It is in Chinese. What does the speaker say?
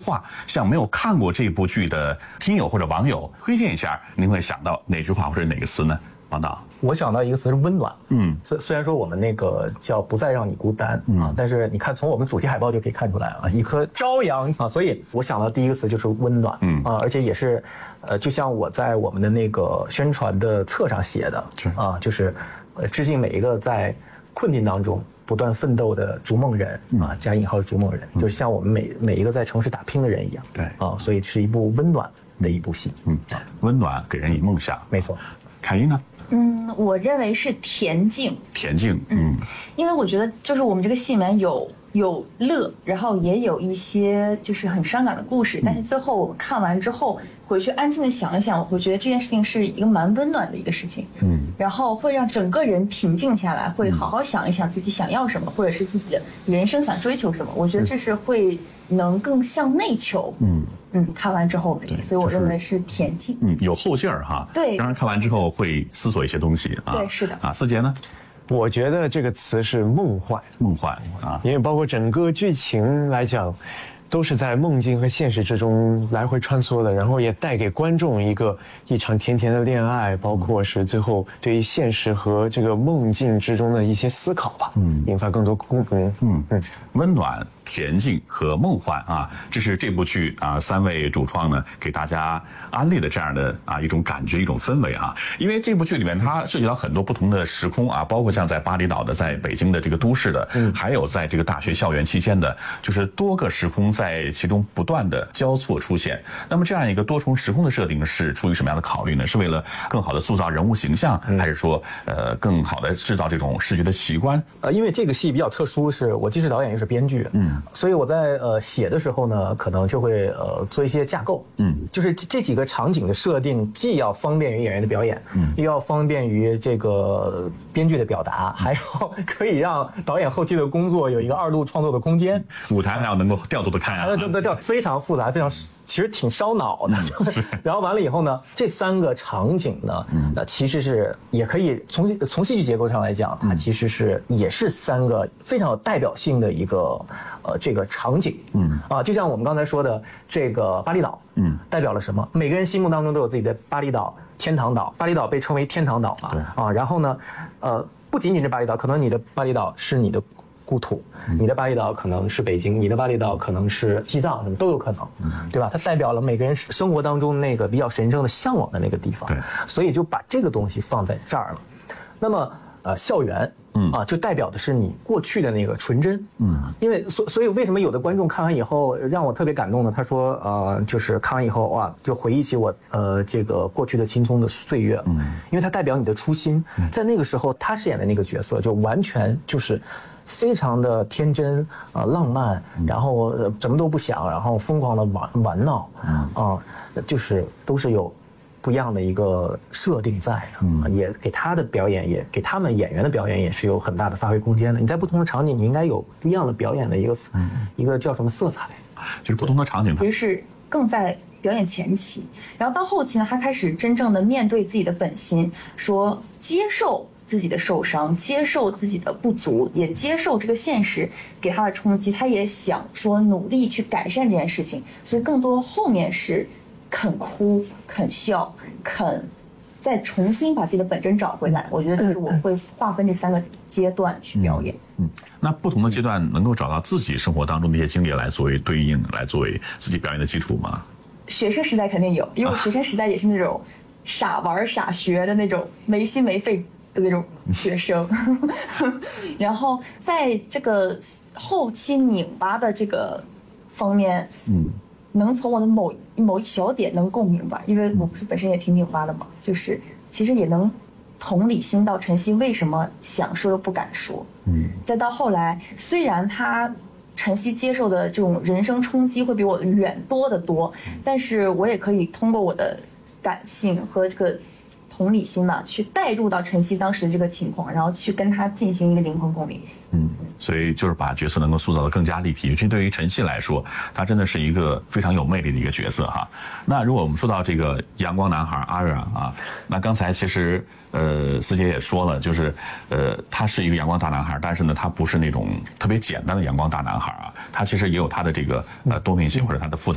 话向没有看过这部剧的听友或者网友推荐一下，您会想到哪句话或者哪个词呢？王导， 我想到一个词是温暖。虽然说我们那个叫不再让你孤单啊，但是你看从我们主题海报就可以看出来啊，一颗朝阳啊，所以我想到第一个词就是温暖。而且也是，就像我在我们的那个宣传的册上写的，就是致敬每一个在困境当中不断奋斗的逐梦人啊，加引号的逐梦人，就像我们每一个在城市打拼的人一样。 对啊， 所以是一部温暖的一部戏。 温暖给人以梦想。 没错。 凯一呢？ 我认为是恬静。 恬静， 因为我觉得就是我们这个戏里面有乐，然后也有一些就是很伤感的故事，但是最后我看完之后回去安静的想一想，我会觉得这件事情是一个蛮温暖的一个事情。然后会让整个人平静下来，会好好想一想自己想要什么，或者是自己的人生想追求什么。我觉得这是会能更向内求。看完之后，所以我认为是恬静。 有后劲儿哈。 对， 让人看完之后会思索一些东西啊。 对，是的。 啊，思杰呢？ 我觉得这个词是梦幻。 梦幻啊， 因为包括整个剧情来讲，都是在梦境和现实之中来回穿梭的，然后也带给观众一场甜甜的恋爱，包括是最后对于现实和这个梦境之中的一些思考吧，引发更多共鸣。 温暖、恬静和梦幻啊，这是这部剧啊3位主创呢给大家安利的这样的一种感觉、一种氛围啊。因为这部剧里面它涉及到很多不同的时空啊，包括像在巴厘岛的、在北京的这个都市的，还有在这个大学校园期间的，就是多个时空在其中不断的交错出现。那么这样一个多重时空的设定是出于什么样的考虑呢？是为了更好的塑造人物形象，还是说更好的制造这种视觉的奇观？ 因为这个戏比较特殊，是我既是导演又是编剧，所以我在写的时候呢，可能就会做一些架构，就是这几个场景的设定，既要方便于演员的表演，又要方便于这个编剧的表达，还要可以让导演后期的工作有一个2度创作的空间， 舞台还要能够调度的看啊， 对，非常复杂，非常。其实挺烧脑的，然后完了以后呢，这3个场景呢，其实是也可以从戏剧结构上来讲，它其实也是3个非常有代表性的一个这个场景，就像我们刚才说的这个巴厘岛，代表了什么？每个人心目当中都有自己的巴厘岛、天堂岛，巴厘岛被称为天堂岛嘛，然后呢，不仅仅是巴厘岛，可能你的巴厘岛是你的故土，你的巴厘岛可能是北京，你的巴厘岛可能是西藏，什么都有可能，对吧？它代表了每个人生活当中那个比较神圣的向往的那个地方，所以就把这个东西放在这儿了。那么校园，就代表的是你过去的那个纯真，因为所以为什么有的观众看完以后让我特别感动呢？他说，就是看完以后哇，就回忆起我这个过去的青葱的岁月，因为它代表你的初心，在那个时候他饰演的那个角色就完全就是非常的天真浪漫，然后什么都不想，然后疯狂的玩闹，就是都是有不一样的一个设定在的，也给他的表演，也给他们演员的表演也是有很大的发挥空间的。你在不同的场景，你应该有不一样的表演的一个叫什么色彩， 就是不同的场景。 于是更在表演前期，然后到后期呢，他开始真正的面对自己的本心，说接受自己的受伤，接受自己的不足，也接受这个现实给他的冲击，他也想说努力去改善这件事情，所以更多后面是肯哭、肯笑、肯再重新把自己的本真找回来。我觉得这是我会划分这3个阶段去表演。 那不同的阶段能够找到自己生活当中的一些经历来作为对应，来作为自己表演的基础吗？ 学生时代肯定有，因为我学生时代也是那种傻玩傻学的那种没心没肺的那种学生然后在这个后期拧巴的这个方面，能从我的某一小点能共鸣吧，因为我不是本身也挺拧巴的嘛，就是其实也能同理心到晨曦为什么想说又不敢说，再到后来，虽然晨曦接受的这种人生冲击会比我远多得多，但是我也可以通过我的感性和这个同理心嘛，去带入到晨曦当时的这个情况，然后去跟他进行一个灵魂共鸣。 所以就是把角色能够塑造得更加立体，尤其对于晨曦来说，他真的是一个非常有魅力的一个角色哈。那如果我们说到这个阳光男孩阿热啊，那刚才其实思杰也说了，就是他是一个阳光大男孩，但是呢，他不是那种特别简单的阳光大男孩啊，他其实也有他的这个多面性或者他的复杂